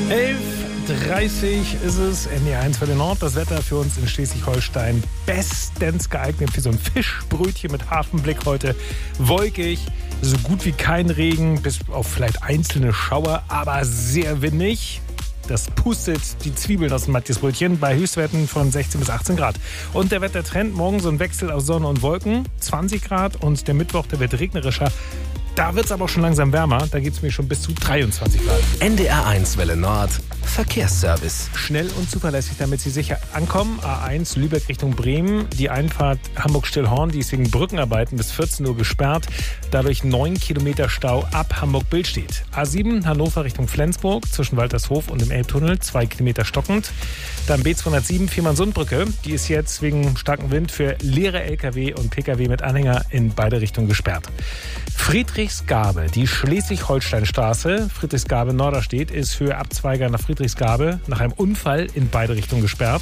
11:30 ist es, NDR1 Welle Nord. Das Wetter für uns in Schleswig-Holstein bestens geeignet für so ein Fischbrötchen mit Hafenblick heute. Wolkig, so gut wie kein Regen, bis auf vielleicht einzelne Schauer, aber sehr windig. Das pustet die Zwiebeln aus dem Matjesbrötchen bei Höchstwerten von 16 bis 18 Grad. Und der Wettertrend, morgen so ein Wechsel aus Sonne und Wolken, 20 Grad. Und der Mittwoch, der wird regnerischer. Da wird es aber auch schon langsam wärmer. Da geht es mir schon bis zu 23 Grad. NDR1 Welle Nord. Verkehrsservice. Schnell und zuverlässig, damit Sie sicher ankommen. A1 Lübeck Richtung Bremen. Die Einfahrt Hamburg-Stillhorn, die ist wegen Brückenarbeiten bis 14 Uhr gesperrt. Dadurch 9 Kilometer Stau ab Hamburg-Billstedt. A7 Hannover Richtung Flensburg zwischen Waltershof und dem Elbtunnel. 2 Kilometer stockend. Dann B207 Fehmarnsundbrücke. Die ist jetzt wegen starkem Wind für leere LKW und PKW mit Anhänger in beide Richtungen gesperrt. Friedrichsgabe, die Schleswig-Holstein-Straße, Friedrichsgabe-Norderstedt, ist für Abzweiger nach Friedrichsgabe nach einem Unfall in beide Richtungen gesperrt.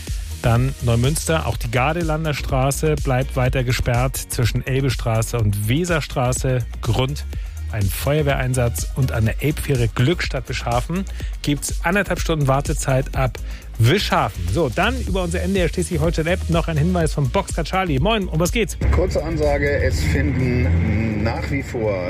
Dann Neumünster, auch die Gardelanda Straße bleibt weiter gesperrt zwischen Elbestraße und Weserstraße. Grund: ein Feuerwehreinsatz, und an der Elbfähre Glückstadt Wischhafen gibt es 1,5 Stunden Wartezeit ab Wischhafen. So, dann über unsere NDR Schleswig-Holstein-App noch ein Hinweis von Boxcar Charlie. Moin, um was geht's? Kurze Ansage, es finden nach wie vor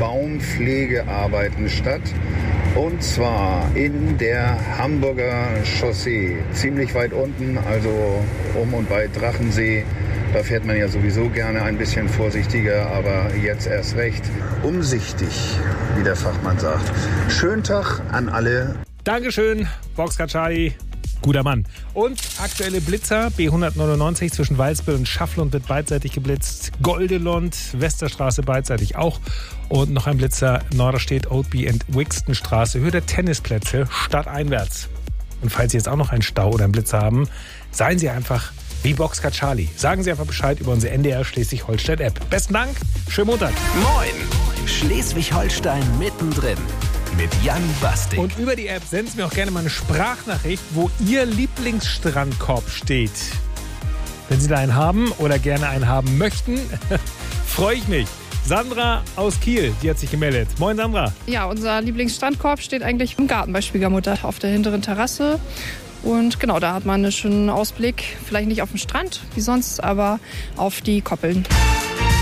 Baumpflegearbeiten statt. Und zwar in der Hamburger Chaussee, ziemlich weit unten, also um und bei Drachensee. Da fährt man ja sowieso gerne ein bisschen vorsichtiger, aber jetzt erst recht umsichtig, wie der Fachmann sagt. Schönen Tag an alle. Dankeschön, Boxcar Charlie. Guter Mann. Und aktuelle Blitzer, B199 zwischen Walsbüll und Schafflund wird beidseitig geblitzt. Goldelond, Westerstraße beidseitig auch. Und noch ein Blitzer, Norderstedt, Oldby und Wixtonstraße, Höhe der Tennisplätze, stadteinwärts. Und falls Sie jetzt auch noch einen Stau oder einen Blitzer haben, seien Sie einfach wie Boxcar Charlie. Sagen Sie einfach Bescheid über unsere NDR Schleswig-Holstein-App. Besten Dank, schönen Montag. Moin! Schleswig-Holstein mittendrin. Mit Jan Bastik. Und über die App senden Sie mir auch gerne mal eine Sprachnachricht, wo Ihr Lieblingsstrandkorb steht. Wenn Sie da einen haben oder gerne einen haben möchten, freue ich mich. Sandra aus Kiel, die hat sich gemeldet. Moin Sandra. Ja, unser Lieblingsstrandkorb steht eigentlich im Garten bei Schwiegermutter auf der hinteren Terrasse. Und genau, da hat man einen schönen Ausblick. Vielleicht nicht auf den Strand wie sonst, aber auf die Koppeln.